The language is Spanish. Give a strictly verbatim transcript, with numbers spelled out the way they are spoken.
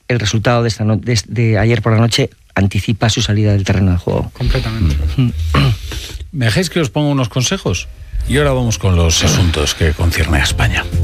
el resultado de, esta no, de, de ayer por la noche anticipa su salida del terreno de juego. Completamente. ¿Me dejáis que os ponga unos consejos? Y ahora vamos con los asuntos que conciernen a España.